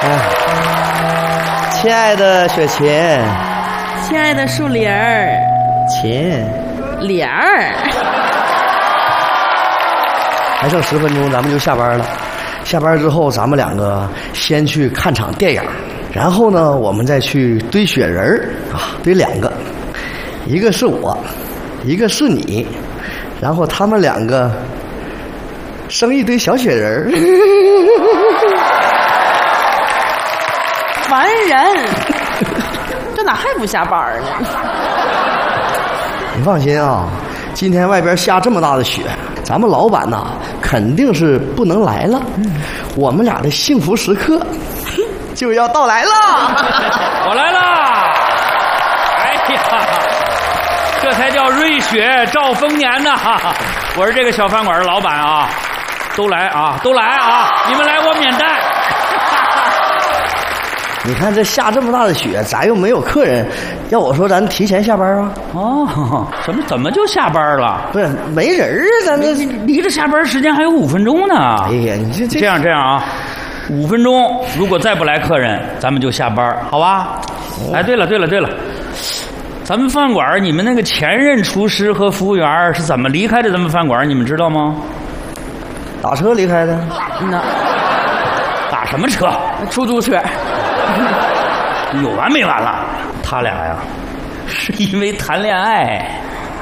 亲爱的雪琴， 亲爱的树林儿， 琴莲儿， 还剩10分钟，咱们就下班了。下班之后，咱们两个先去看场电影，然后呢，我们再去堆雪人儿啊，堆2个，一个是我，一个是你，然后他们2个生一堆小雪人儿。 烦人！这哪还不下班呢？ 你放心啊，今天外边下这么大的雪，咱们老板呐肯定是不能来了。我们俩的幸福时刻就要到来了。 我来啦！哎呀，这才叫瑞雪兆丰年呐！我是这个小饭馆的老板啊，都来啊，都来啊！你们来我免单。 你看这下这么大的雪，咱又没有客人，要我说咱提前下班啊？ 哦，怎么就下班了？ 不是没人啊，咱这离着下班时间还有5分钟呢。 哎呀，你这样啊，5分钟，如果再不来客人，咱们就下班，好吧？哎，对了，咱们饭馆你们那个前任厨师和服务员是怎么离开的咱们饭馆？你们知道吗？ 打车离开的。 那打什么车？ 出租车。 有完没完了？他俩呀，是因为谈恋爱。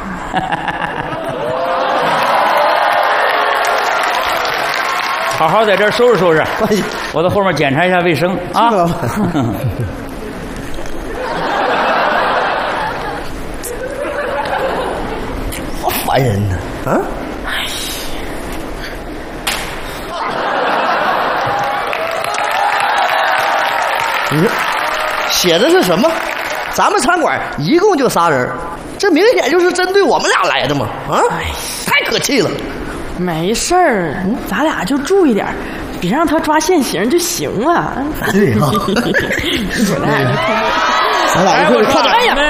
好好在这儿收拾收拾，我在后面检查一下卫生啊。 好烦人呢！啊！你说写的是什么？咱们餐馆一共就仨人，这明显就是针对我们俩来的嘛！啊，太可气了。 没事儿，咱俩就注意点，别让他抓现行就行了。 对哈。咱俩一块看点。 哎呀，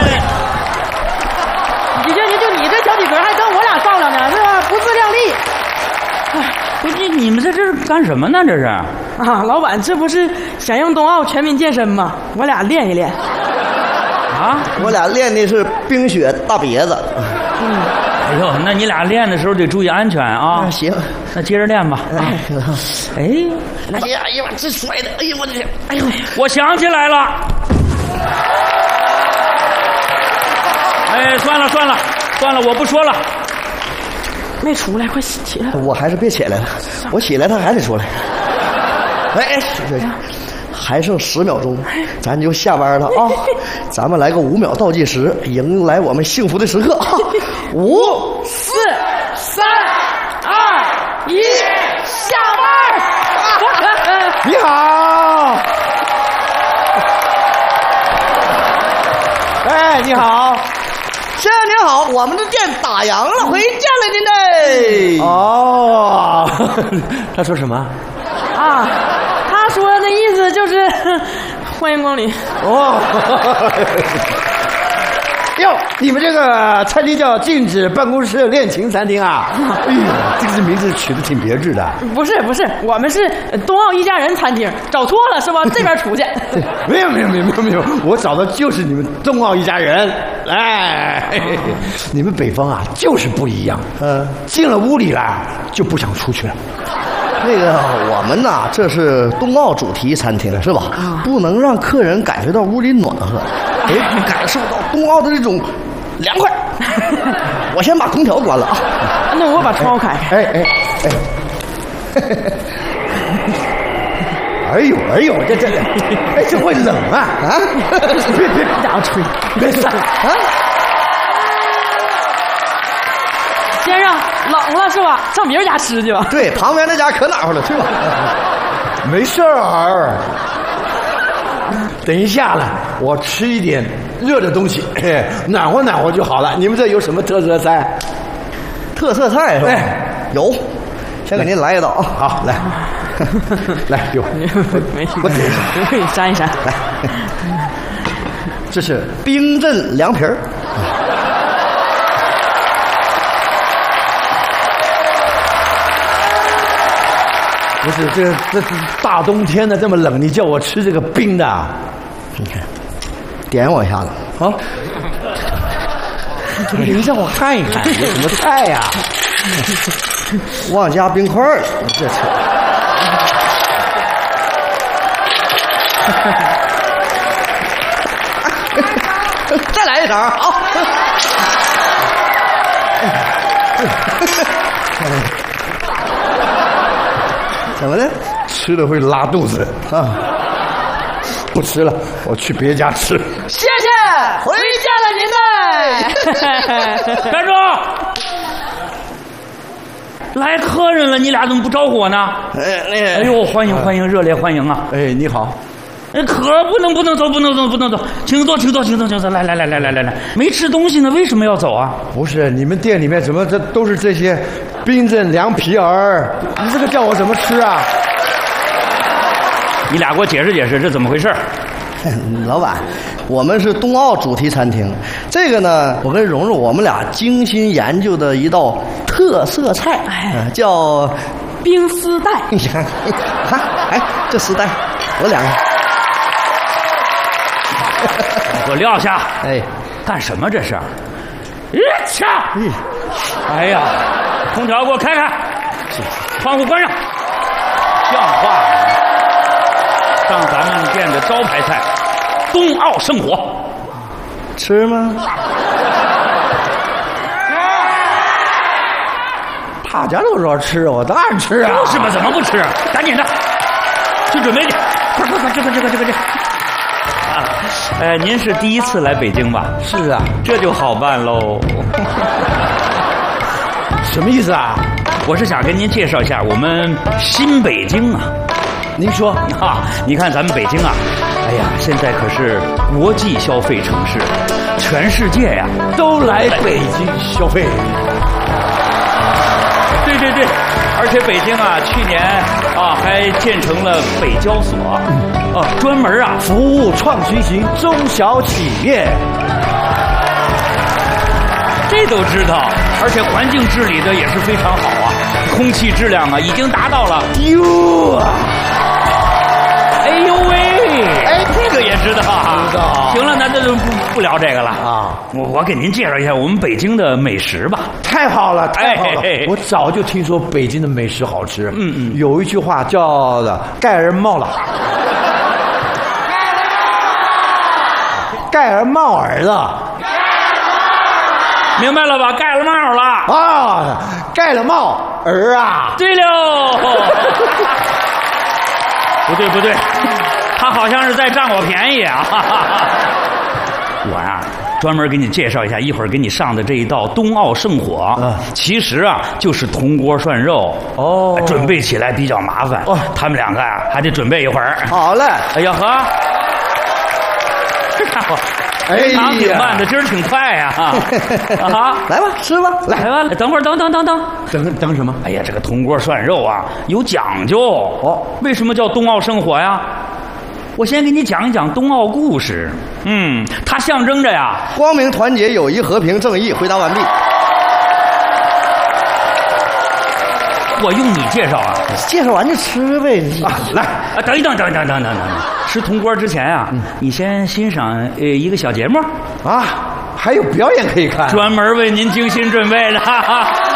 你这小体格还跟我俩照亮呢，是吧？不自量力。 哎，不是你们在这儿干什么呢？这是啊， 老板，这不是响应冬奥全民健身吗？我俩练一练。 啊， 我俩练的是冰雪大别子。 哎呦，那你俩练的时候得注意安全啊。 行， 那接着练吧。 哎呀，这摔的，哎呦我的天，哎呦， 我想起来了。哎，算了，我不说了。 没出来，快起来！ 我还是别起来了，我起来他还得出来。哎，还剩10秒钟，咱就下班了啊！咱们来个5秒倒计时，迎来我们幸福的时刻。5、4、 3、2、1，下班！ 你好，哎，你好。先生您好，我们的店打烊了，回见了您嘞。 哦，他说什么？ 啊，他说的意思就是欢迎光临。 哦，哟，你们这个餐厅叫禁止办公室恋情餐厅啊？哎呦，这个名字取得挺别致的。 不是，我们是冬奥一家人餐厅，找错了是吧？这边出去。 没有，我找的就是你们冬奥一家人。哎，你们北方啊，就是不一样。进了屋里了就不想出去了。 那个我们呐，这是冬奥主题餐厅是吧？不能让客人感觉到屋里暖和，感受到冬奥的这种凉快。我先把空调关了啊。 那我把窗户开开。 哎呦，这会冷啊！别家伙吹， 别散啊！ 先生，冷了是吧？上别人家吃去吧。 对，旁边那家可暖和了，去吧。 没事儿。等一下了，我吃一点热的东西，暖和就好了。你们这有什么特色菜？ 特色菜是吧？有，先给您来一道啊。 好，来。来，给我， 我点上，我给你扇一扇。 来，这是冰镇凉皮儿。 不是这大冬天的这么冷，你叫我吃这个冰的？ 你看，点我一下子啊！ 这个您让我看一看，有什么菜呀？ 忘加冰块了，这菜。再来一勺，好。怎么了？ 吃了会拉肚子啊！不吃了，我去别家吃。 谢谢，回家了您嘞。 站住！来客人了，你俩怎么不招呼我呢？哎呦，欢迎欢迎，热烈欢迎啊！ 哎，你好。 可不能走，不能走，请坐，来，没吃东西呢，为什么要走啊？ 不是，你们店里面怎么这都是这些冰镇凉皮儿？你这个叫我怎么吃啊？ 你俩给我解释解释，这怎么回事？ 老板，我们是冬奥主题餐厅，这个呢，我跟蓉蓉我们俩精心研究的一道特色菜，叫冰丝带。 你看，哎，这丝带，我两个。 给我撂下！ 哎， 干什么这是？哎呀，空调给我开开，窗户关上，像话吗？上咱们店的招牌菜，冬奥圣火， 吃吗？ 大家都说吃，我当然吃啊！ 是吗？怎么不吃？赶紧的，去准备去，快！这。您是第一次来北京吧？ 是啊， 这就好办喽。 什么意思啊？ 我是想跟您介绍一下我们新北京啊。 您说你看咱们北京啊，哎呀，现在可是国际消费城市，全世界呀都来北京消费。 对，而且北京啊，去年啊还建成了北交所，专门啊服务创新型中小企业。 这都知道，而且环境治理的也是非常好啊，空气质量啊已经达到了哟啊！ 哎呦喂，哎，这个也知道啊。 知道。 行了，那就不聊这个了啊。 我给您介绍一下我们北京的美食吧。 太好了！我早就听说北京的美食好吃。有一句话叫“盖儿冒了”，盖儿冒耳的。 明白了吧？盖了帽了啊！盖了帽儿啊！ 对喽。不对，他好像是在占我便宜啊！我呀，专门给你介绍一下，一会儿给你上的这一道冬奥圣火，其实啊就是铜锅涮肉哦，准备起来比较麻烦哦，他们两个啊还得准备一会儿。 好嘞， 哎呀呵，这家伙。平常挺慢的，今儿挺快呀！ 来吧，吃吧， 来吧，等会儿， 等什么？ 哎呀，这个铜锅涮肉啊，有讲究哦。为什么叫冬奥圣火呀？我先给你讲一讲冬奥故事。它象征着呀， 光明、团结、友谊、和平、正义。回答完毕。 我用你介绍啊？ 介绍完就吃呗。 来，等一等。吃铜锅之前啊，你先欣赏一个小节目啊，还有表演可以看， 专门为您精心准备的。